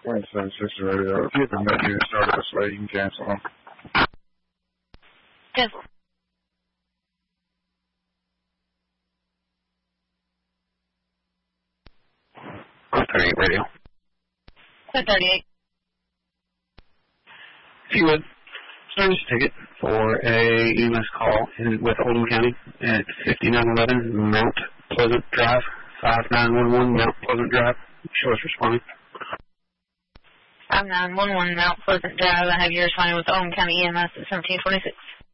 2760 radio. If you have a minute to start this way, you can cancel them. Cancel. 38 radio. 38. If you would, service ticket for a EMS call with Oldham County at 5911 Mount Pleasant Drive, 5911 Mount Pleasant Drive. Show us responding. 5911 Mount Pleasant Drive. I have you responding with Oldham County EMS at 1726.